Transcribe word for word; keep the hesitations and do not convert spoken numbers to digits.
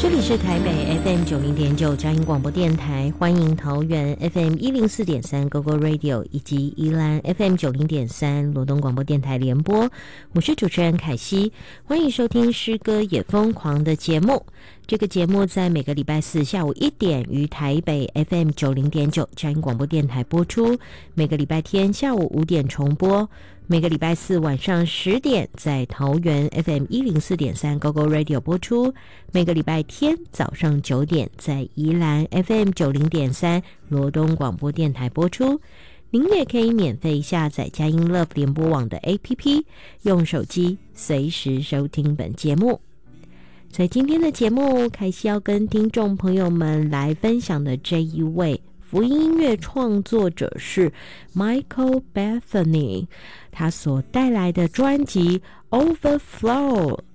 这里是台北 F M 九零点九佳音广播电台，欢迎桃园 F M 一零四点三 Go Go Radio 以及宜兰 F M 九零点三罗东广播电台联播，我是主持人凯西，欢迎收听诗歌也疯狂的节目。这个节目在每个礼拜四下午一点于台北 F M 九零点九佳音广播电台播出，每个礼拜天下午五点重播，每个礼拜四晚上十点在桃园 F M 一零四点三 Go Go Radio 播出，每个礼拜天早上九点在宜兰 F M 九零点三罗东广播电台播出。您也可以免费下载佳音 Love 联播网的 A P P， 用手机随时收听本节目。在今天的节目，凯西要跟听众朋友们来分享的这一位福音音乐创作者是 Michael Bethany， 他所带来的专辑 Overflow